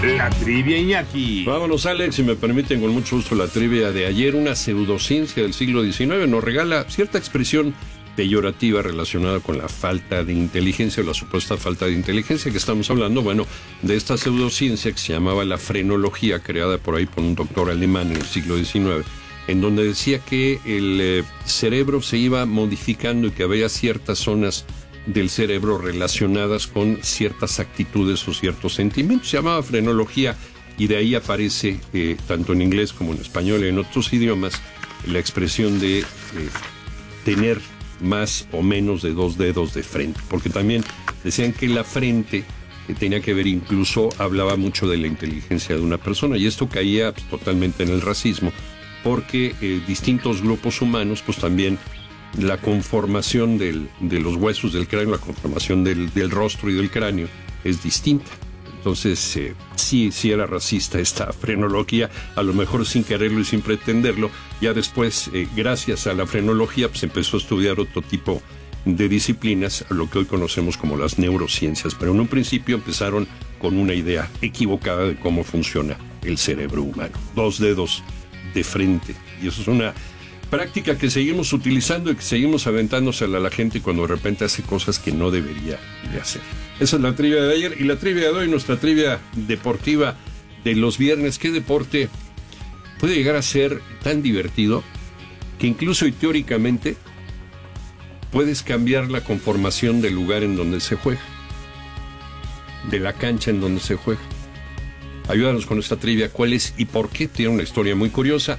La trivia, Iñaki. Vámonos, Alex, si me permiten, con mucho gusto la trivia de ayer. Una pseudociencia del siglo XIX nos regala cierta expresión peyorativa relacionada con la falta de inteligencia o la supuesta falta de inteligencia que estamos hablando. Bueno, de esta pseudociencia que se llamaba la frenología, creada por ahí por un doctor alemán en el siglo XIX, en donde decía que el cerebro se iba modificando y que había ciertas zonas del cerebro relacionadas con ciertas actitudes o ciertos sentimientos. Se llamaba frenología y de ahí aparece, tanto en inglés como en español y en otros idiomas, la expresión de tener más o menos de 2 dedos de frente, porque también decían que la frente tenía que ver, incluso hablaba mucho de la inteligencia de una persona, y esto caía totalmente en el racismo, porque distintos grupos humanos, pues también la conformación de los huesos del cráneo, la conformación del rostro y del cráneo es distinta. Entonces, sí era racista esta frenología, a lo mejor sin quererlo y sin pretenderlo. Ya después, gracias a la frenología, pues empezó a estudiar otro tipo de disciplinas, a lo que hoy conocemos como las neurociencias. Pero en un principio empezaron con una idea equivocada de cómo funciona el cerebro humano. 2 dedos de frente. Y eso es una práctica que seguimos utilizando y que seguimos aventándosela a la gente cuando de repente hace cosas que no debería de hacer. Esa es la trivia de ayer, y la trivia de hoy, nuestra trivia deportiva de los viernes. ¿Qué deporte puede llegar a ser tan divertido que incluso y teóricamente puedes cambiar la conformación del lugar en donde se juega, de la cancha en donde se juega? Ayúdanos con esta trivia, ¿cuál es y por qué? Tiene una historia muy curiosa.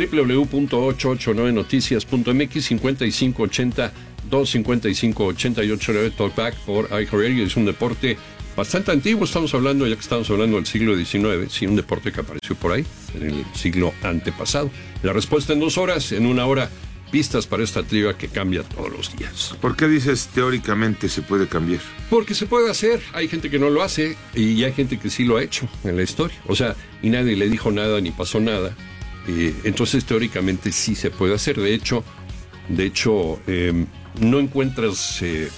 www.889noticias.mx 5580-255-88 Talkback por iHeartRadio. Es un deporte bastante antiguo, estamos hablando, ya que estamos hablando del siglo XIX, sí, un deporte que apareció por ahí, en el siglo antepasado. La respuesta en 2 horas, en 1 hora, pistas para esta trivia que cambia todos los días. ¿Por qué dices teóricamente se puede cambiar? Porque se puede hacer, hay gente que no lo hace y hay gente que sí lo ha hecho en la historia. O sea, y nadie le dijo nada ni pasó nada. Entonces teóricamente sí se puede hacer. De hecho, no encuentras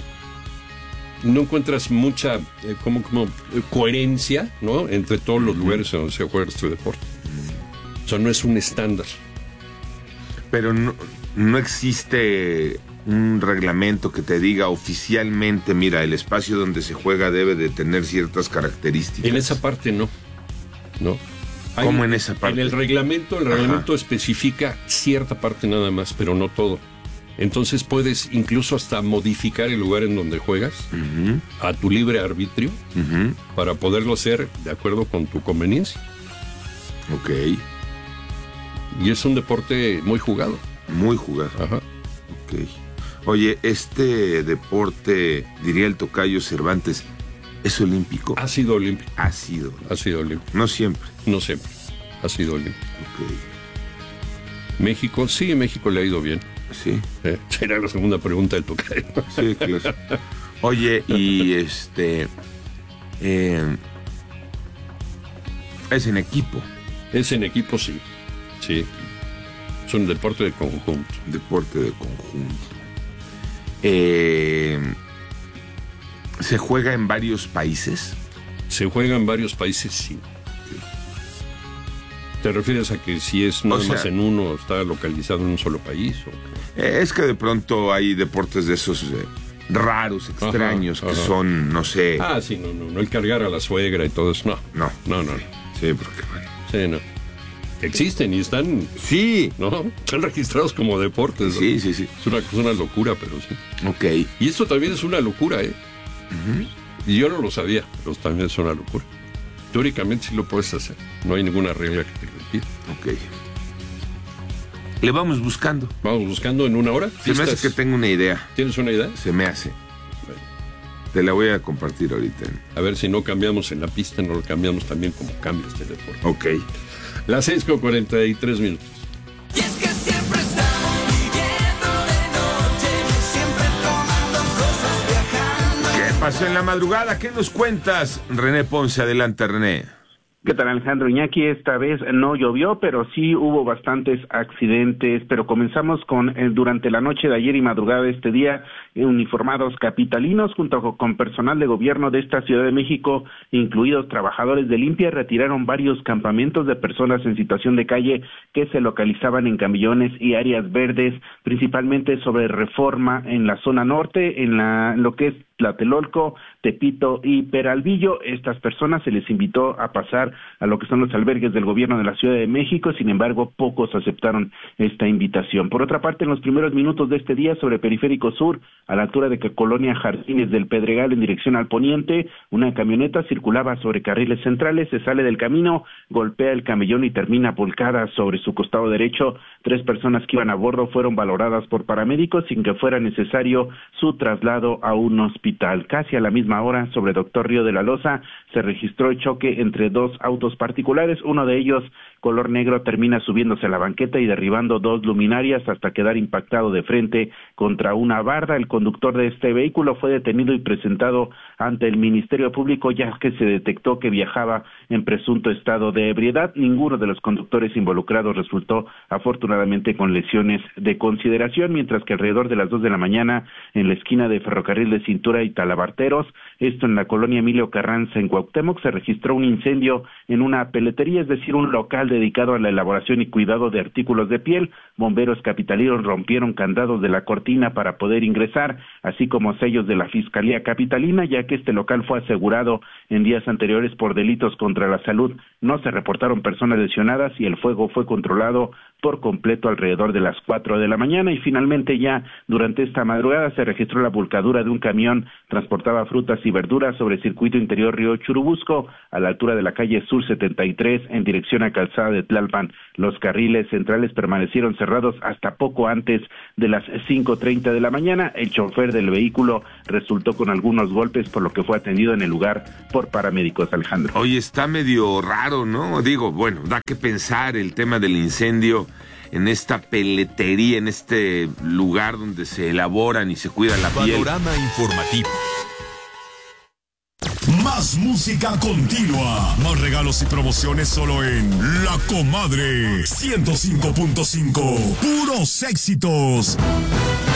mucha como coherencia, ¿no?, entre todos los lugares en donde se juega este deporte. O sea, no es un estándar. Pero no existe un reglamento que te diga oficialmente, mira, el espacio donde se juega debe de tener ciertas características. En esa parte no. ¿Cómo en esa parte? En el reglamento especifica cierta parte nada más, pero no todo. Entonces puedes incluso hasta modificar el lugar en donde juegas a tu libre arbitrio para poderlo hacer de acuerdo con tu conveniencia. Ok. Y es un deporte muy jugado. Muy jugado. Ajá. Ok. Oye, este deporte, diría el tocayo Cervantes, ¿es olímpico? Ha sido olímpico. Ha sido olímpico. No siempre. No siempre. Ha sido olímpico. Ok. México le ha ido bien. Sí. Será la segunda pregunta del tocayo. Sí, claro. Oye, y es en equipo. Es en equipo, sí. Sí. Es un deporte de conjunto. Deporte de conjunto. ¿Se juega en varios países? Se juega en varios países, sí. ¿Te refieres a que si es nada más en uno, está localizado en un solo país? Es que de pronto hay deportes de esos raros, extraños, que son, no sé... Ah, sí, no, el cargar a la suegra y todo eso, no. Sí, porque bueno... Sí, no. Existen y están... Sí. ¿No? Están registrados como deportes, ¿no? Sí. Es una locura, pero sí. Ok. Y esto también es una locura, ¿eh? Y yo no lo sabía, pero también es una locura. Teóricamente sí lo puedes hacer. No hay ninguna regla que te lo impida. Ok. Le vamos buscando. Vamos buscando en 1 hora. Se me hace que tengo una idea. ¿Tienes una idea? Se me hace. Bueno. Te la voy a compartir ahorita. A ver si no cambiamos en la pista, no lo cambiamos también como cambia este deporte. Ok. Las 6:43. Y es que siempre estamos viviendo de noche, siempre tomando cosas, viajando. ¿Qué pasó en la madrugada? ¿Qué nos cuentas? René Ponce, adelante, René. ¿Qué tal, Alejandro? Iñaki, esta vez no llovió, pero sí hubo bastantes accidentes, pero comenzamos con, durante la noche de ayer y madrugada de este día, uniformados capitalinos junto con personal de gobierno de esta Ciudad de México, incluidos trabajadores de limpia, retiraron varios campamentos de personas en situación de calle que se localizaban en camillones y áreas verdes, principalmente sobre Reforma en la zona norte, en lo que es Tlatelolco, Tepito y Peralvillo. Estas personas se les invitó a pasar a lo que son los albergues del gobierno de la Ciudad de México, sin embargo, pocos aceptaron esta invitación. Por otra parte, en los primeros minutos de este día, sobre Periférico Sur, a la altura de Colonia Jardines del Pedregal, en dirección al poniente, una camioneta circulaba sobre carriles centrales, se sale del camino, golpea el camellón y termina volcada sobre su costado derecho. 3 personas que iban a bordo fueron valoradas por paramédicos sin que fuera necesario su traslado a un hospital. Casi a la misma hora, sobre Doctor Río de la Loza, se registró el choque entre 2 autos particulares. Uno de ellos, color negro, termina subiéndose a la banqueta y derribando 2 luminarias hasta quedar impactado de frente contra una barda. El conductor de este vehículo fue detenido y presentado ante el Ministerio Público, ya que se detectó que viajaba en presunto estado de ebriedad. Ninguno de los conductores involucrados resultó afortunadamente con lesiones de consideración, mientras que alrededor de las 2 de la mañana, en la esquina de Ferrocarril de Cintura y Talabarteros, esto en la colonia Emilio Carranza en Cuauhtémoc, se registró un incendio en una peletería, es decir, un local dedicado a la elaboración y cuidado de artículos de piel. Bomberos capitalinos rompieron candados de la cortina para poder ingresar, así como sellos de la Fiscalía Capitalina, ya que este local fue asegurado en días anteriores por delitos contra la salud. No se reportaron personas lesionadas y el fuego fue controlado por completo alrededor de las 4 de la mañana. Y finalmente, ya durante esta madrugada, se registró la volcadura de un camión, transportaba frutas y verduras sobre el circuito interior Río Churubusco, a la altura de la calle Sur 73, en dirección a Calzada de Tlalpan. Los carriles centrales permanecieron cerrados hasta poco antes de las 5:30 de la mañana. El chofer del vehículo resultó con algunos golpes, por lo que fue atendido en el lugar por paramédicos. Alejandro. Oye, está medio raro, ¿no? Digo, bueno, da que pensar el tema del incendio en esta peletería, en este lugar donde se elaboran y se cuida la piel. Panorama informativo. Más música continua. Más regalos y promociones solo en La Comadre 105.5. Puros éxitos.